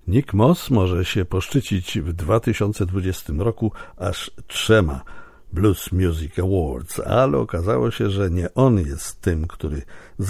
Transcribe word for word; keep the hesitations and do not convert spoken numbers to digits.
Nick Moss może się poszczycić w dwa tysiące dwudziestym roku aż trzema Blues Music Awards, ale okazało się, że nie on jest tym, który